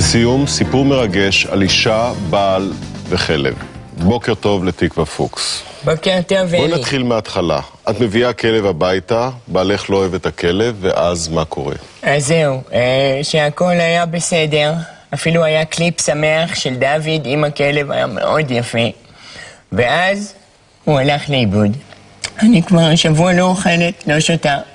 לסיום, סיפור מרגש על אישה, בעל וכלב. בוקר טוב לתקווה פוקס. בוקר טוב, אלי. בואי נתחיל מההתחלה. את מביאה כלב הביתה, בעלך לא אוהב את הכלב, ואז מה קורה? אז זהו, שהכל היה בסדר. אפילו היה קליפ שמח של דוד עם הכלב, היה מאוד יפה. ואז הוא הלך לאיבוד. אני כבר שבוע לא אוכלת, לא שותה.